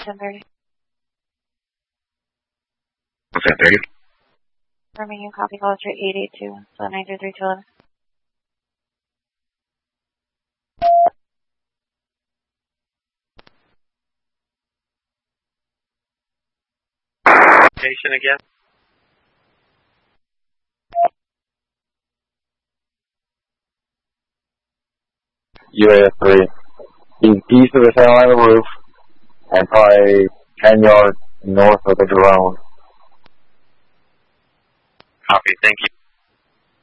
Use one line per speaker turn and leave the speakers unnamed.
1030.
What's that, 30?
Birmingham, copy, call street 882, so 933
Station again?
UAS-3. He's east of the center line of the roof and probably 10 yards north of the drone.
Copy, thank you.